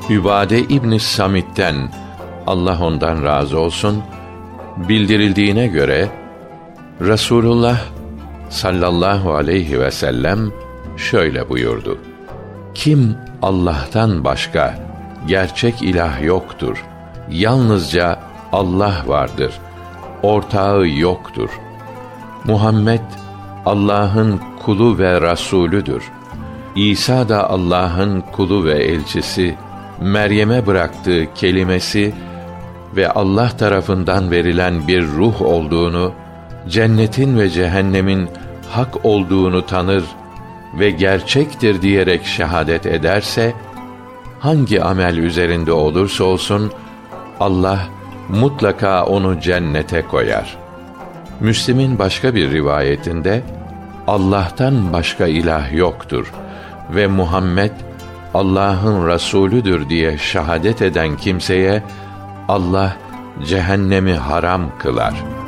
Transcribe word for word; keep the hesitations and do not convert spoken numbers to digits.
Übade İbn Samit'ten, Allah ondan razı olsun, bildirildiğine göre Resulullah sallallahu aleyhi ve sellem şöyle buyurdu: Kim Allah'tan başka gerçek ilah yoktur, yalnızca Allah vardır, ortağı yoktur. Muhammed Allah'ın kulu ve rasulüdür. İsa da Allah'ın kulu ve elçisi, Meryem'e bıraktığı kelimesi ve Allah tarafından verilen bir ruh olduğunu, cennetin ve cehennemin hak olduğunu tanır ve gerçektir diyerek şehadet ederse, hangi amel üzerinde olursa olsun, Allah mutlaka onu cennete koyar. Müslim'in başka bir rivayetinde, Allah'tan başka ilah yoktur ve Muhammed Allah'ın Rasulüdür diye şehadet eden kimseye Allah cehennemi haram kılar.